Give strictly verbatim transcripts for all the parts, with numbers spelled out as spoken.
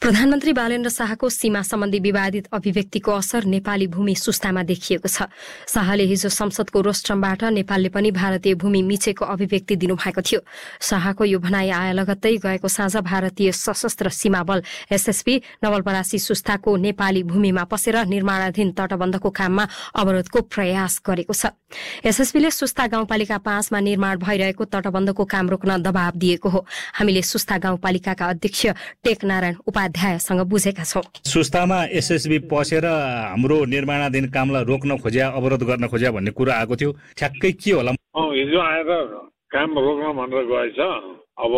प्रधानमन्त्री बालेन्द्र शाहको सीमा सम्बन्धी विवादित अभिव्यक्तिको असर नेपाली भूमि सुस्तामा देखिएको छ। शाहले हिजो संसदको रोस्ट्रमबाट नेपालले पनि भारतीय भूमि मिचेको अभिव्यक्ति दिनुभएको थियो। शाहको यो भनाई आए लगत्तै गएको साँझ भारतीय सशस्त्र सीमा बल एसएसबी नवलपरासी सुस्ताको नेपाली भूमिमा पसेर निर्माणाधीन तटबन्धको काममा अवरोधको प्रयास गरेको छ। एसएसबीले सुस्ता गाउँपालिका पाँचमा निर्माण भइरहेको तटबन्धको काम रोक्न दबाव दिएको हो। हामीले सुस्ता गाउँपालिकाका अध्यक्ष टेकनारायण उपाध्यायसँग बुझेका छौं। सुस्तामा एसएसबी पसेर हाम्रो निर्माणाधीन कामलाई रोक्न खोज्या, अवरोध गर्न खोज्या भन्ने कुरा आएको थियो। ठ्याक्कै के होला? हिजो आएर काम रोक्न भनेर गएछ। अब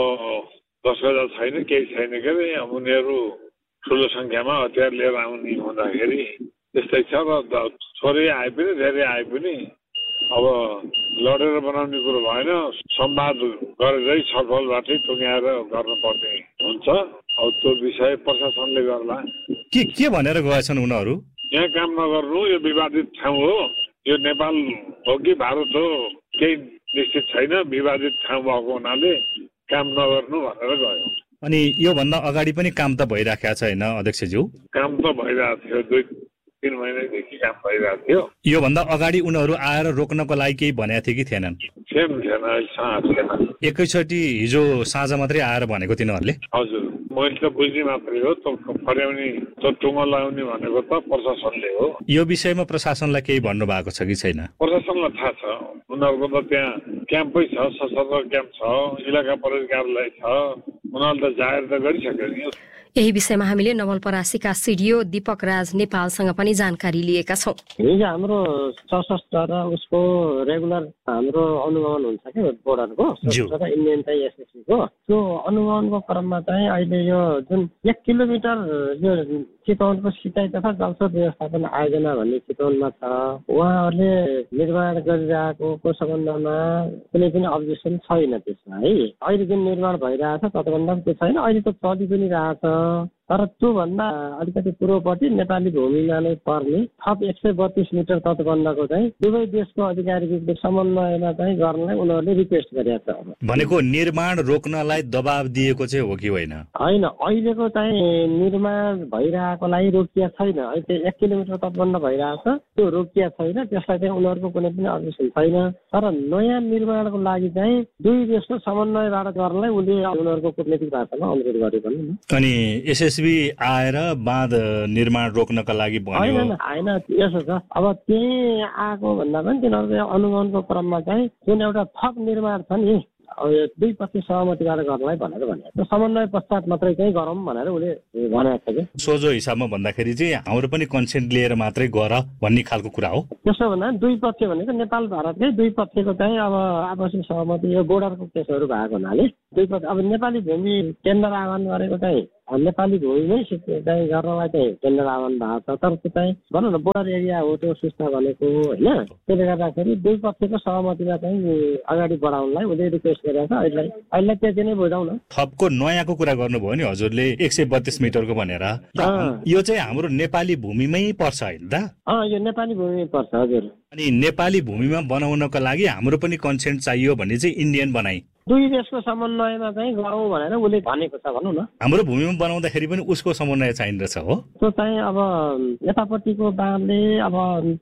दस गजा छैन, केही छैन के अरे। अब उनीहरू ठुलो संख्यामा हतियार लिएर आउने हुँदाखेरि त्यस्तै छ। र थोरै आए पनि धेरै आए पनि अब लडेर बनाउने कुरो भएन। संवाद गरेरै छलफलबाटै टुङ्ग्याएर गर्नुपर्ने हुन्छ। अब त्यो विषय प्रशासनले गर्ला। के के भनेर गएछन् उनीहरू? यहाँ काम नगर्नु, यो विवादित ठाउँ हो, यो नेपाल हो कि भारत हो केही निश्चित छैन, विवादित ठाउँ भएको हुनाले काम नगर्नु भनेर गयो। अनि योभन्दा अगाडि पनि काम त भइराखेको छ होइन अध्यक्षज्यू? काम त भइरहेको थियो, दुई तीन महिनादेखि काम भइरहेको थियो। योभन्दा अगाडि उनीहरू आएर रोक्नको लागि केही भनेको थियो कि थिएनन्? थिएन थिएन थिएन एकैचोटि हिजो साँझ मात्रै आएर भनेको तिनीहरूले? हजुर, मैले त बुझ्ने मात्रै हो। त फर्याउने त टुङ्गो लगाउने भनेको त प्रशासनले हो। यो विषयमा प्रशासनलाई केही भन्नु भएको छ कि छैन? प्रशासनलाई थाहा छ। उनीहरूको त त्यहाँ क्याम्पै छ, सशस्त्र क्याम्प छ, इलाका प्रहरी कार्यालय छ। उनीहरूले त जाहेर त गरिसक्यो नि। यही विषयमा हामीले नवलपरासीका सिडिओ दीपक राज नेपालसँग पनि जानकारी लिएका छौं। हिजो हाम्रो सशस्त्र र उसको रेगुलर हाम्रो अनुगमन हुन्छ कि बोर्डरको र इन्डियन चाहिँ एसएससीको त्यो अनुगमनको क्रममा चाहिँ अहिले यो जुन एक किलोमिटर यो चितवनको सिँचाइ तथा जलस्रोत व्यवस्थापन आयोजना भन्ने चितवनमा छ, उहाँहरूले निर्माण गरिरहेको सम्बन्धमा कुनै पनि अब्जेक्सन छैन त्यसमा है। अहिले जुन निर्माण भइरहेछ तटबन्ध त्यो छैन, अहिले त चलि पनि रहेछ। तर त्योभन्दा अलिकति पूर्वपट्टि नेपाली भूमिमा नै पर्ने थप एक सय बत्तीस मिटर तटबन्धको चाहिँ दुवै देशको अधिकारीको समन्वयमा चाहिँ गर्नलाई उनीहरूले रिक्वेस्ट गरेका छ। भनेको निर्माण रोक्नलाई दबाब दिएको चाहिँ हो कि होइन? होइन, अहिलेको चाहिँ निर्माण भइरहेकोलाई रोकिया छैन। अहिले एक किलोमिटर तटबन्ध भइरहेछ, त्यो रोकिया छैन। त्यसलाई चाहिँ उनीहरूको कुनै पनि अब्जेक्सन छैन। तर नयाँ निर्माणको लागि चाहिँ दुई देशको समन्वयबाट गर्नलाई उसले उनीहरूको कूटनीतिक भाषामा अनुरोध गरेको नि। अनि एसएसबी आएर बाँध निर्माण रोक्नका लागि भन्यो? होइन होइन, यसो छ। अब त्यही आएको भन्दा पनि तिनीहरूको अनुगमनको क्रममा चाहिँ जुन एउटा थप निर्माण छ नि, दुई पक्ष सहमतिबाट गर्नलाई भनेर भने त्यो समन्वय पश्चात मात्रै चाहिँ गरौँ भनेर उसले भनेको छ कि। सोझो हिसाबमा भन्दाखेरि चाहिँ हाम्रो पनि कन्सेन्ट लिएर मात्रै गर भन्ने खालको कुरा हो। त्यसो भन्दा दुई पक्ष भनेको नेपाल भारतकै दुई पक्षको चाहिँ अब आपसी सहमति, यो बोर्डरको केसहरू भएको हुनाले दुई पक्ष अब नेपाली भूमि टेन्डर आह्वान गरेको चाहिँ नेपाली भूमिमै चाहिँ गर्नलाई चाहिँ टेन्डर आह्वान भएको छ। तर त्यो चाहिँ भनौँ न बोर्डर एरिया हो त्यो सुस्ता भनेको होइन। त्यसले गर्दाखेरि दुई पक्षको सहमतिमा चाहिँ अगाडि बढाउनलाई उसले रिक्वेस्ट गरेको छ। अहिले अहिले त्यति नै बुझाउँ न। थपको नयाँको कुरा गर्नुभयो नि हजुरले, एक सय बत्तीस मिटरको भनेर। यो चाहिँ हाम्रो नेपाली भूमिमै पर्छ होइन त? अँ, यो नेपाली भूमिमै पर्छ हजुर। अनि नेपाली भूमिमा बनाउनको लागि हाम्रो पनि कन्सेन्ट चाहियो भन्ने चाहिँ इन्डियन बनाइ दुई देशको समन्वयमा चाहिँ गरौँ भनेर उसले भनेको छ भनौँ न। हाम्रो भूमिमा बनाउँदाखेरि पनि उसको समन्वय चाहिन्छ हो। त्यो चाहिँ अब यतापट्टिको बाँधले अब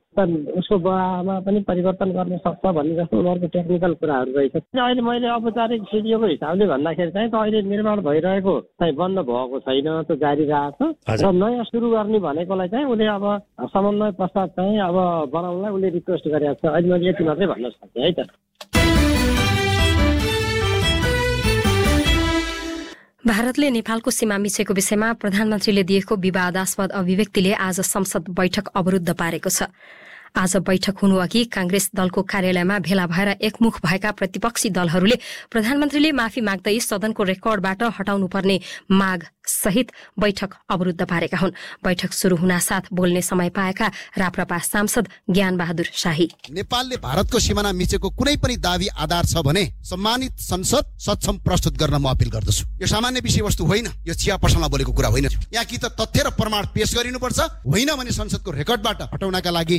उसको बडामा पनि परिवर्तन गर्न सक्छ भन्ने जस्तो उनीहरूको टेक्निकल कुराहरू रहेछ। अहिले मैले औपचारिक सिडिओको हिसाबले भन्दाखेरि चाहिँ त अहिले निर्माण भइरहेको चाहिँ बन्द भएको छैन, त्यो जारी रहेको छ। र नयाँ सुरु गर्ने भनेकोलाई चाहिँ उसले अब समन्वय पश्चात चाहिँ अब बनाउनलाई उसले रिक्वेस्ट गरेको छ। अहिले मैले यति मात्रै भन्न सक्थेँ है त। भारतले नेपालको सीमा मिचेको विषयमा प्रधानमन्त्रीले दिएको विवादास्पद अभिव्यक्तिले आज संसद बैठक अवरुद्ध पारेको छ। आज बैठक हुनुअघि कांग्रेस दलको कार्यालयमा भेला भएर एकमुख भएका प्रतिपक्षी दलहरूले प्रधानमन्त्रीले माफी माग्दै सदनको रेकर्डबाट हटाउनुपर्ने माग सहित बैठक अवरुद्ध पारेका हुन्। बैठक शुरू हुनासाथ बोल्ने समय पाएका राप्रपा सांसद ज्ञान बहादुर शाही, नेपालले भारतको सिमाना मिचेको कुनै पनि दावी आधार छ भने सम्मानित संसद सक्षम प्रस्तुत गर्न म अपील गर्दछु। यो सामान्य विषयवस्तु होइन, यो चिया पसलमा बोलेको कुरा होइन। यहाँ कि त तथ्य र प्रमाण पेश गरिनुपर्छ, होइन भने संसदको रेकर्डबाट हटाउनका लागि सभा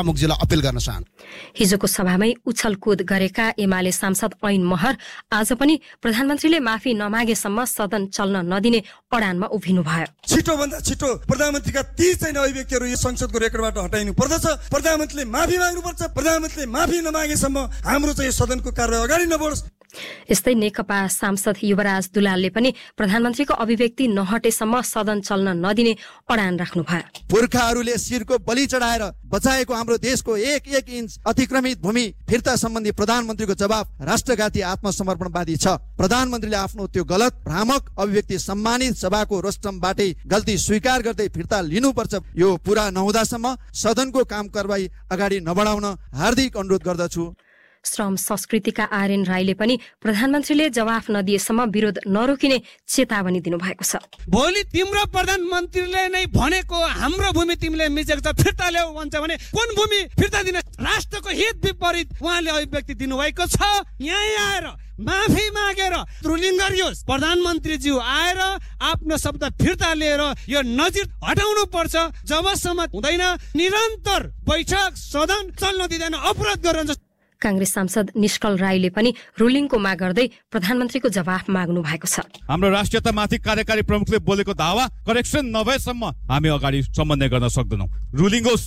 प्रमुखज्यूलाई अपिल गर्न चाहन्छु। हिजोको सभामै उछलकुद गरेका एमाले सांसद ऐन महर आज पनि प्रधानमन्त्रीले माफी नमागेसम्म सदन चल्न नदिने अडानमा उभिनु भयो। छिटो भन्दा छिटो प्रधानमन्त्रीका तीस चाहिँ अभिव्यक्तिहरू यो संसदको रेकर्डबाट हटाइनु पर्दछ। प्रधानमन्त्रीले माफी माग्नुपर्छ। प्रधानमन्त्रीले माफी नमागेसम्म हाम्रो चाहिँ सदनको कारबाही अगाडि नबढोस्। यस्तै नेकपा सांसद युवराज दुलालले पनि प्रधानमन्त्रीको अभिव्यक्ति नहटेसम्म सदन चल्न नदिने अडान राख्नु भयो। पुर्खाहरूले शिरको बलि चढाएर बचाएको हाम्रो देशको एक एक इन्च अतिक्रमित भूमि फिर्ता सम्बन्धी प्रधानमन्त्रीको जवाब राष्ट्रघाती आत्मसमर्पणवादी छ। प्रधानमन्त्रीले आफ्नो त्यो गलत भ्रामक अभिव्यक्ति सम्मानित सभाको रोस्टमबाटै गल्ती स्वीकार गर्दै फिर्ता लिनुपर्छ। यो पूरा नहुँदासम्म सदनको काम कारबाही अगाडि नबढाउन हार्दिक अनुरोध गर्दछु। श्रम संस्कृतिका आरएन राईले पनि प्रधानमन्त्रीले जवाफ नदिएसम्म विरोध नरोकिने चेतावनी दिनुभएको छ। भोलि तिम्रो प्रधानमन्त्रीले नै भनेको हाम्रो भूमि तिमीले मिचेको छ फिर्ता ल्याऊ भन्छ भने कुन भूमि फिर्ता दिन? राष्ट्रको हित विपरीत उहाँले अभिव्यक्ति दिनुभएको छ। यहाँ आएर माफी मागेर रुलिङ गरियोस्। प्रधानमन्त्रीज्यू आएर आफ्नो शब्द फिर्ता लिएर यो नजिर हटाउनु पर्छ। जबसम्म हुँदैन निरन्तर बैठक सदन चल्न दिँदैन, अवरोध गर्न। कांग्रेस सांसद निष्कल राईले पनि रुलिङको माग गर्दै प्रधानमन्त्रीको जवाफ माग्नु भएको छ। हाम्रो राष्ट्रियतामाथि कार्यकारी प्रमुखले बोलेको दावा करेक्सन नभएसम्म हामी अगाडि समन्वय गर्न सक्दैनौँ। रुलिङ होस्।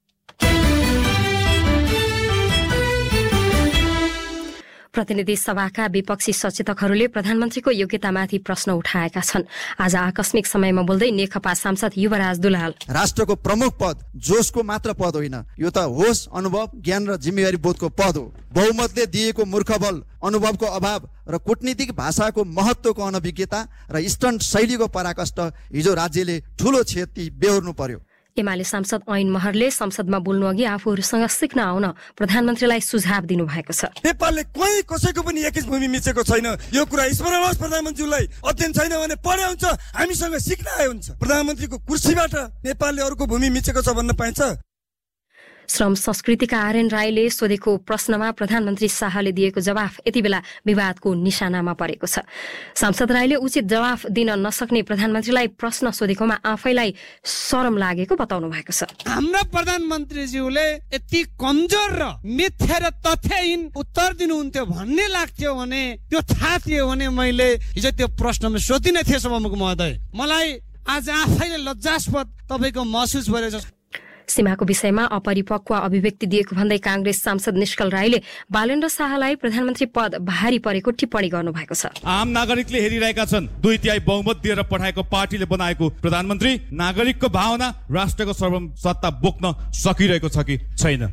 प्रतिनिधि सभाका विपक्षी सचेतकहरूले प्रधानमन्त्रीको योग्यतामाथि प्रश्न उठाएका छन्। आज आकस्मिक समयमा बोल्दै नेकपा सांसद युवराज दुलाल, राष्ट्रको प्रमुख पद जोसको मात्र पद होइन, यो त होस, अनुभव, ज्ञान र जिम्मेवारी बोधको पद हो। बहुमतले दिएको मूर्खबल, अनुभवको अभाव र कूटनीतिक भाषाको महत्वको अनभिज्ञता र स्टन्ट शैलीको पराकाष्ठ हिजो राज्यले ठूलो क्षति बेहोर्नु पर्यो। एमाले सांसद ऐन महरले संसदमा बोल्नु अघि आफूहरूसँग सिक्न आउन प्रधानमन्त्रीलाई सुझाव दिनुभएको छ। नेपालले कोही कसैको पनि एक इन्च भूमि मिचेको छैन। यो कुरा स्मरण होस्। प्रधानमन्त्रीलाई अध्ययन छैन भने पढे हुन्छ, हामीसँग सिक्न आए हुन्छ। प्रधानमन्त्रीको कुर्सीबाट नेपालले अरूको भूमि मिचेको छ भन्न पाइन्छ? श्रम संस्कृतिका आरएन राईले सोधेको प्रश्नमा प्रधानमन्त्री शाहले दिएको जवाफ यति बेला विवादको निशानामा परेको छ। सांसद राईले उचित जवाफ दिन नसक्ने प्रधानमन्त्रीलाई प्रश्न सोधेकोमा आफैलाई शरम लागेको बताउनु भएको छ। हाम्रो प्रधानमन्त्रीज्यूले यति कमजोर र मिथ्या र तथ्यहीन उत्तर दिनुहुन्थ्यो भन्ने लाग्थ्यो भने, त्यो थाहा थियो भने मैले हिजो त्यो प्रश्नमा सोधिने थिएँ सभामुख महोदय। मलाई आज आफैले लज्जास्पद तपाईँको महसुस भइरहेछ। सीमाको विषयमा अपरिपक्व अभिव्यक्ति दिएको भन्दै कांग्रेस सांसद निष्कल राईले बालेन्द्र शाहलाई प्रधानमन्त्री पद भारी परेको टिप्पणी गर्नुभएको छ। आम नागरिकले हेरिरहेका छन्। दुई तिहाई बहुमत दिएर पठाएको पार्टीले बनाएको प्रधानमन्त्री नागरिकको भावना, राष्ट्रको सर्वसत्ता बोक्न सकिरहेको छ कि छैन?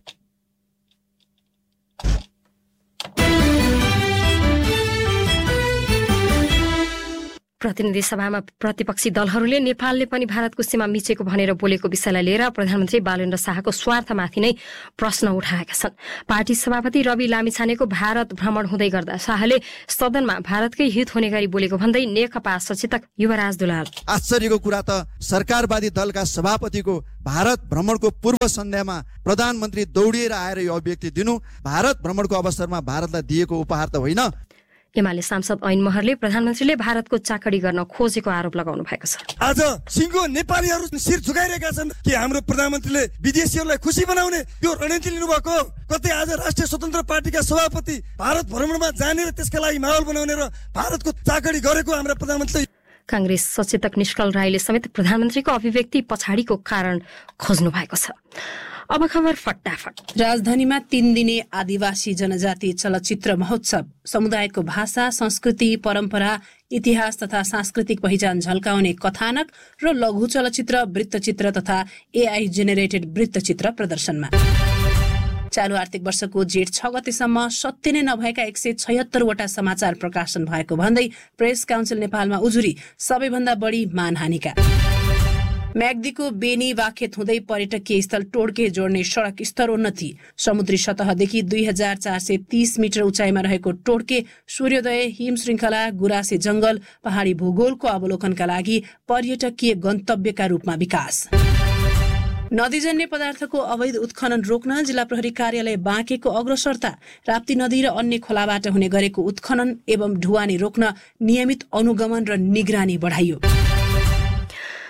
प्रतिनिधि सभामा प्रतिपक्षी दलहरूले नेपालले पनि भारतको सीमा मिचेको भनेर बोलेको विषयलाई लिएर प्रधानमन्त्री बालेन्द्र शाहको स्वार्थमाथि नै प्रश्न उठाएका छन्। पार्टी सभापति रवि लामिछानेको भारत भ्रमण हुँदै गर्दा शाहले सदनमा भारतकै हित हुने गरी बोलेको भन्दै नेकपा सचेतक युवराज दुलाल, आश्चर्यको कुरा त सरकारवादी दलका सभापतिको भारत भ्रमणको पूर्व सन्ध्यामा प्रधानमन्त्री दौडिएर आएर यो अभिव्यक्ति दिनु भारत भ्रमणको अवसरमा भारतलाई दिएको उपहार त होइन। एमाले सांसद ऐन महरले प्रधानमन्त्रीले भारतको चाकडी गर्न खोजेको आरोप लगाउनु भएको छ। आज सिङ्गो नेपालीहरू शिर झुकाइरहेका छन् कि हाम्रो प्रधानमन्त्रीले विदेशीहरूलाई खुसी बनाउने त्यो रणनीति लिनुभएको। कतै आज राष्ट्रिय स्वतन्त्र पार्टीका सभापति भारत भ्रमणमा जाने र त्यसका लागि माहौल बनाउने र भारतको चाकडी गरेको हाम्रो प्रधानमन्त्री। कांग्रेस सचेतक निष्कल राईले समेत प्रधानमन्त्रीको अभिव्यक्ति पछाडिको कारण खोज्नु भएको छ। अब खबर फटाफट। राजधानीमा तीन दिने आदिवासी जनजाति चलचित्र महोत्सव समुदायको भाषा, संस्कृति, परम्परा, इतिहास तथा सांस्कृतिक पहिचान झल्काउने कथानक र लघु चलचित्र, वृत्तचित्र तथा एआई जेनेरेटेड वृत्तचित्र प्रदर्शनमा। चालू आर्थिक वर्षको जेठ छ गतेसम्म सत्य नै नभएका एक सय छयत्तरवटा समाचार प्रकाशन भएको भन्दै प्रेस काउन्सिल नेपालमा उजुरी सबैभन्दा बढी मानहानिका। म्याग्दीको बेनी वाखेत हुँदै पर्यटकीय स्थल टोड्के जोड्ने सड़क स्तरोन्नति। समुद्री सतहदेखि दुई हजार चार सय तीस मिटर उचाइमा रहेको टोड्के सूर्योदय, हिम श्रृंखला, गुराँसे जंगल, पहाड़ी भूगोलको अवलोकनका लागि पर्यटकीय गन्तव्यका रूपमा विकास। नदीजन्य पदार्थको अवैध उत्खनन रोक्न जिल्ला प्रहरी कार्यालय बाँकेको अग्रसरता। राप्ती नदी र अन्य खोलाबाट हुने गरेको उत्खनन एवं ढुवानी रोक्न नियमित अनुगमन र निगरानी बढाइयो।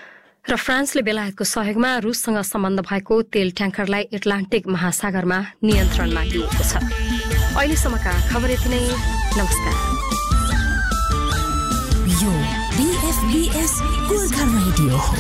र फ्रान्सले बेलायतको सहयोगमा रुससँग सम्बन्ध भएको तेल ट्याङ्करलाई एटलान्टिक महासागरमा नियन्त्रणमा लिएको छ। अहिलेसम्मका खबर यति नै। नमस्कार। यो बीएफबीएस गोर्खा रेडियो